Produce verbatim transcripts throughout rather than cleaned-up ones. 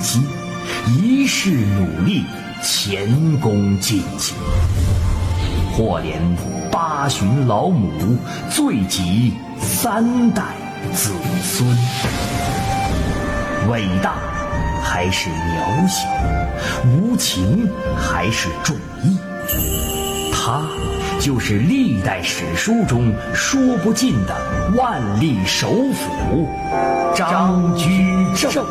心，一世努力，前功尽弃。或怜八旬老母，罪及三代子孙。伟大还是渺小，无情还是重义，他就是历代史书中说不尽的万历首辅张居正。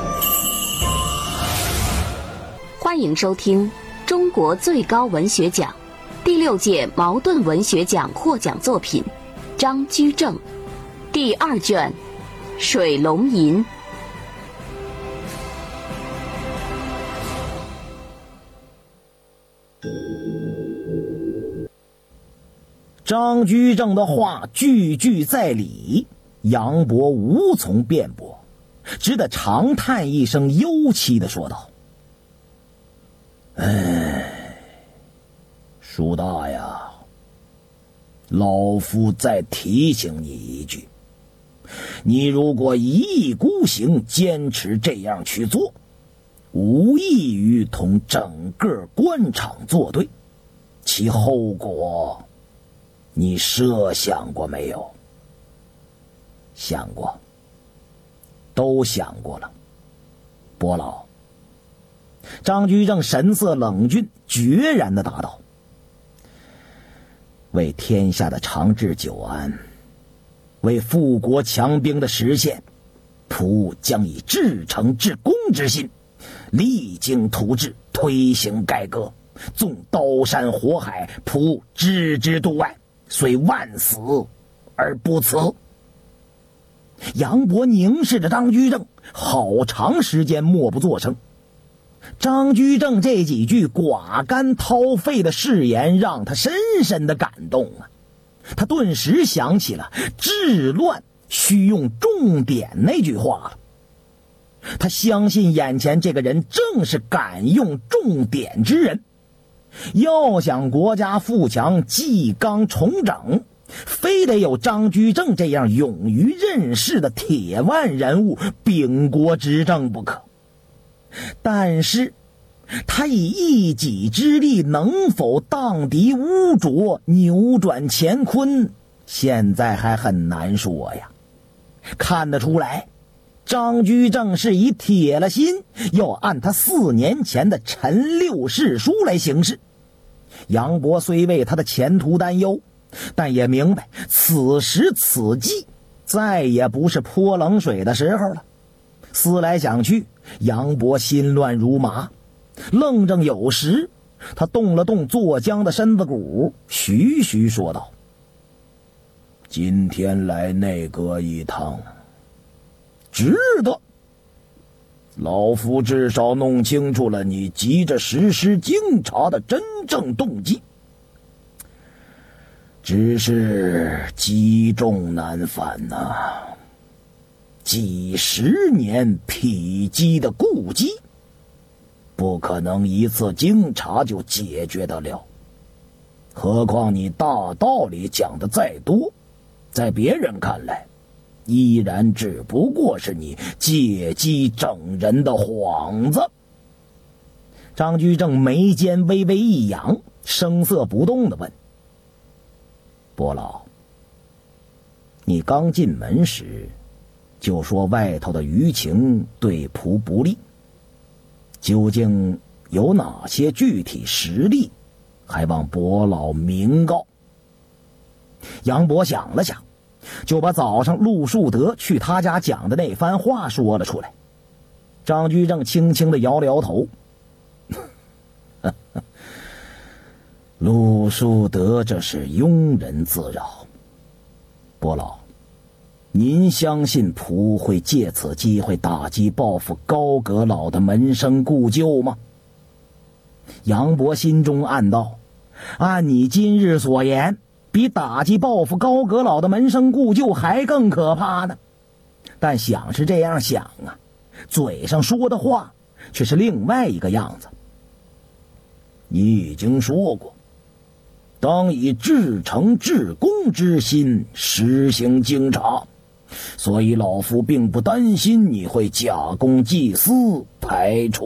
欢迎收听中国最高文学奖第六届茅盾文学奖获奖作品张居正第二卷《水龙吟》。 张居正的话句句在理，杨博无从辩驳，只得长叹一声，忧戚地说道：哎，舒大呀，老夫再提醒你一句，你如果一意孤行，坚持这样去做，无异于同整个官场作对，其后果你设想过没有？想过，都想过了。伯老，张居正神色冷峻，决然地答道：为天下的长治久安，为富国强兵的实现，仆将以至诚至公之心，励精图治，推行改革，纵刀山火海，仆置之度外，虽万死而不辞。杨博凝视着张居正，好长时间默不作声。张居正这几句寡甘掏肺的誓言让他深深的感动啊！他顿时想起了治乱需用重点那句话了。他相信眼前这个人正是敢用重点之人。要想国家富强，纪纲重整，非得有张居正这样勇于任事的铁腕人物秉国执政不可。但是他以一己之力能否荡涤污浊，扭转乾坤，现在还很难说呀。看得出来，张居正是以铁了心要按他四年前的陈六世书来行事。杨博虽为他的前途担忧，但也明白此时此际再也不是泼冷水的时候了。思来想去，杨博心乱如麻，愣正有时，他动了动坐僵的身子骨，徐徐说道：今天来内阁一趟，值得。老夫至少弄清楚了你急着实施京察的真正动机，只是积重难返呐、啊，几十年否极的痼疾，不可能一次京察就解决得了。何况你大道理讲的再多，在别人看来依然只不过是你借机整人的幌子。张居正眉间微微一扬，声色不动地问：伯老，你刚进门时就说外头的舆情对仆不利，究竟有哪些具体实例，还望伯老明告。杨博想了想，就把早上陆树德去他家讲的那番话说了出来。张居正轻轻地摇了摇头：陆树德这是庸人自扰。伯老，您相信仆会借此机会打击报复高阁老的门生故旧吗？杨博心中暗道：按你今日所言，比打击报复高阁老的门生故旧还更可怕呢。但想是这样想啊，嘴上说的话却是另外一个样子。你已经说过，当以至诚至公之心实行京察，所以老夫并不担心你会假公济私，排除